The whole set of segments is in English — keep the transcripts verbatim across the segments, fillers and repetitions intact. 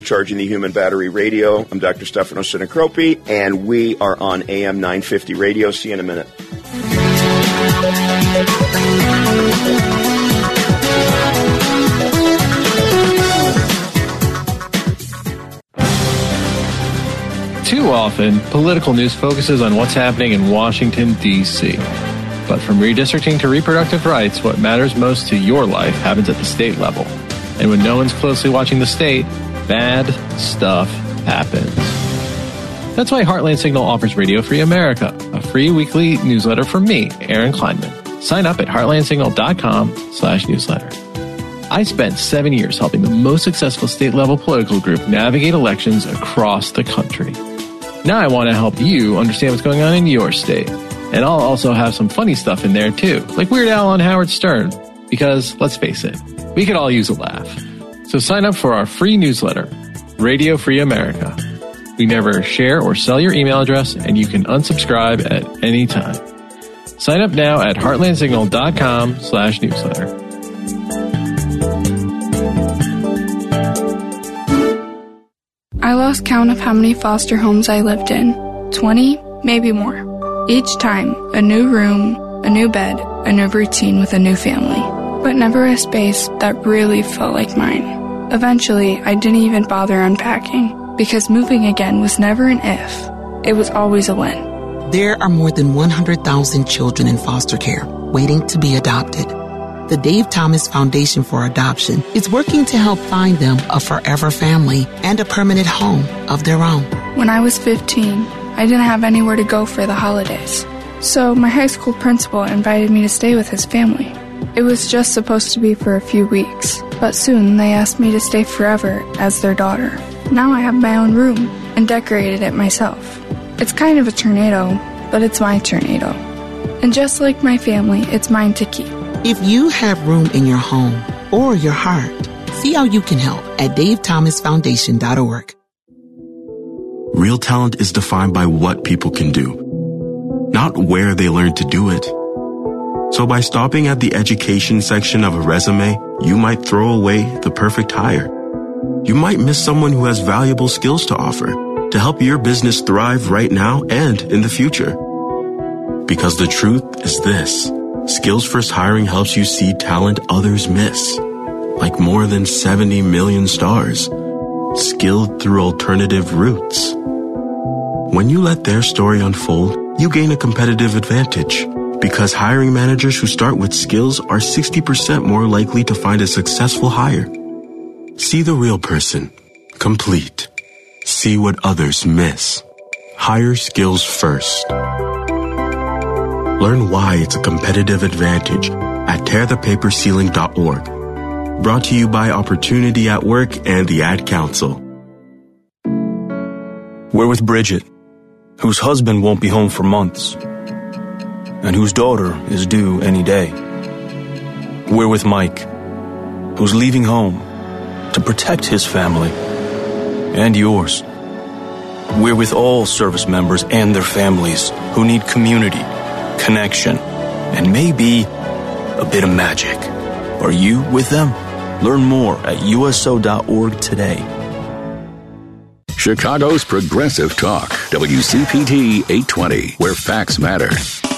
Charging the Human Battery Radio. I'm Doctor Stefano Sinacropi, and we are on A M nine fifty Radio. See you in a minute. Too often, political news focuses on what's happening in Washington, D C But from redistricting to reproductive rights, what matters most to your life happens at the state level. And when no one's closely watching the state, bad stuff happens. That's why Heartland Signal offers Radio Free America, a free weekly newsletter from me, Aaron Kleinman. Sign up at heartlandsignal.com slash newsletter. I spent seven years helping the most successful state-level political group navigate elections across the country. Now I want to help you understand what's going on in your state. And I'll also have some funny stuff in there too, like Weird Al on Howard Stern. Because, let's face it, we could all use a laugh. So sign up for our free newsletter, Radio Free America. We never share or sell your email address, and you can unsubscribe at any time. Sign up now at heartlandsignal.com slash newsletter. I lost count of how many foster homes I lived in. twenty, maybe more. Each time, a new room, a new bed, a new routine with a new family. But never a space that really felt like mine. Eventually, I didn't even bother unpacking, because moving again was never an if. It was always a when. There are more than one hundred thousand children in foster care waiting to be adopted. The Dave Thomas Foundation for Adoption is working to help find them a forever family and a permanent home of their own. When I was fifteen, I didn't have anywhere to go for the holidays. So my high school principal invited me to stay with his family. It was just supposed to be for a few weeks, but soon they asked me to stay forever as their daughter. Now I have my own room and decorated it myself. It's kind of a tornado, but it's my tornado. And just like my family, it's mine to keep. If you have room in your home or your heart, see how you can help at dave thomas foundation dot org. Real talent is defined by what people can do, not where they learn to do it. So by stopping at the education section of a resume, you might throw away the perfect hire. You might miss someone who has valuable skills to offer to help your business thrive right now and in the future. Because the truth is this. Skills First Hiring helps you see talent others miss, like more than seventy million stars, skilled through alternative routes. When you let their story unfold, you gain a competitive advantage, because hiring managers who start with skills are sixty percent more likely to find a successful hire. See the real person, complete. See what others miss. Hire skills first. Learn why it's a competitive advantage at tear the paper ceiling dot org. Brought to you by Opportunity at Work and the Ad Council. We're with Bridget, whose husband won't be home for months, and whose daughter is due any day. We're with Mike, who's leaving home to protect his family and yours. We're with all service members and their families who need community, connection, and maybe a bit of magic. Are you with them? Learn more at U S O dot org today. Chicago's Progressive Talk, W C P T eight twenty, where facts matter.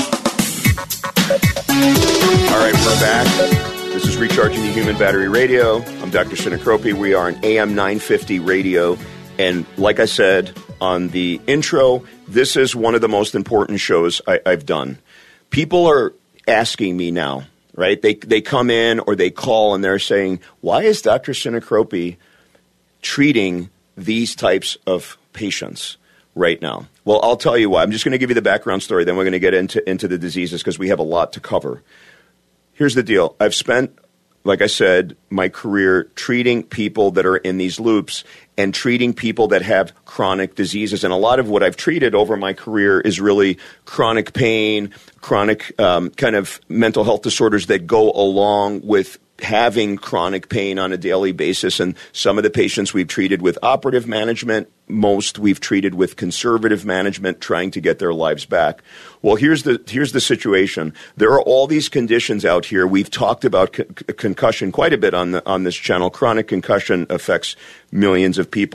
All right, we're back. This is Recharging the Human Battery Radio. I'm Doctor Sinacropi. We are on A M nine fifty Radio. And like I said on the intro, this is one of the most important shows I, I've done. People are asking me now, right? They they come in or they call and they're saying, why is Doctor Sinacropi treating these types of patients right now? Well, I'll tell you why. I'm just going to give you the background story. Then we're going to get into, into the diseases because we have a lot to cover. Here's the deal. I've spent, like I said, my career treating people that are in these loops and treating people that have chronic diseases. And a lot of what I've treated over my career is really chronic pain, chronic um, kind of mental health disorders that go along with having chronic pain on a daily basis. And some of the patients we've treated with operative management, most we've treated with conservative management, trying to get their lives back. Well, here's the here's the situation. There are all these conditions out here. We've talked about co- concussion quite a bit on the, on this channel. Chronic concussion affects millions of people.